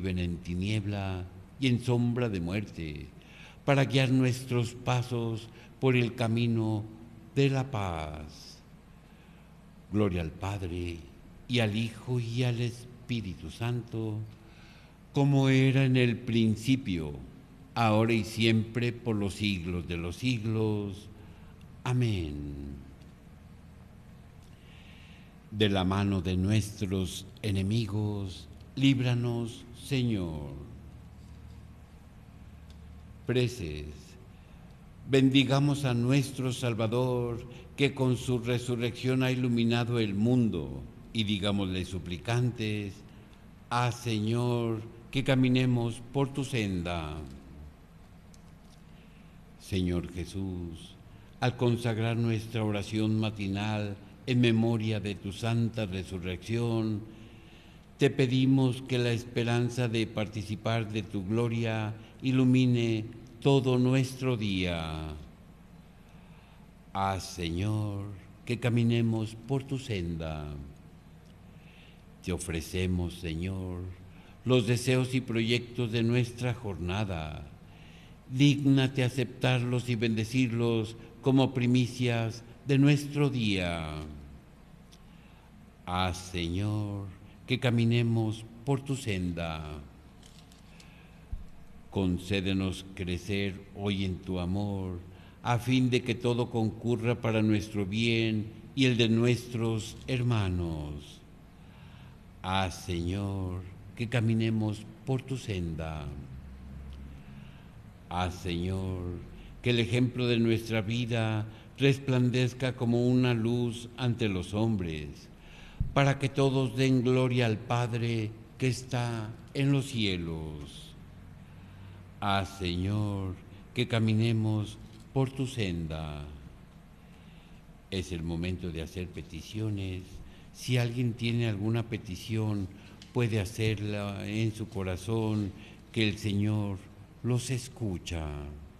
viven en tiniebla y en sombra de muerte, para guiar nuestros pasos por el camino de la paz. Gloria al Padre, y al Hijo, y al Espíritu Santo, como era en el principio, ahora y siempre, por los siglos de los siglos. Amén. De la mano de nuestros enemigos, líbranos, Señor. Preces. Bendigamos a nuestro Salvador, que con su resurrección ha iluminado el mundo, y digámosle suplicantes: Señor, que caminemos por tu senda. Señor Jesús, al consagrar nuestra oración matinal en memoria de tu santa resurrección, te pedimos que la esperanza de participar de tu gloria ilumine todo nuestro día. Señor, que caminemos por tu senda. Te ofrecemos, Señor, los deseos y proyectos de nuestra jornada. Dígnate aceptarlos y bendecirlos como primicias de nuestro día. Señor, que caminemos por tu senda. Concédenos crecer hoy en tu amor, a fin de que todo concurra para nuestro bien y el de nuestros hermanos. Señor, que caminemos por tu senda. Señor, que el ejemplo de nuestra vida resplandezca como una luz ante los hombres, para que todos den gloria al Padre que está en los cielos. Señor, que caminemos por tu senda. Es el momento de hacer peticiones. Si alguien tiene alguna petición, puede hacerla en su corazón, que el Señor los escucha.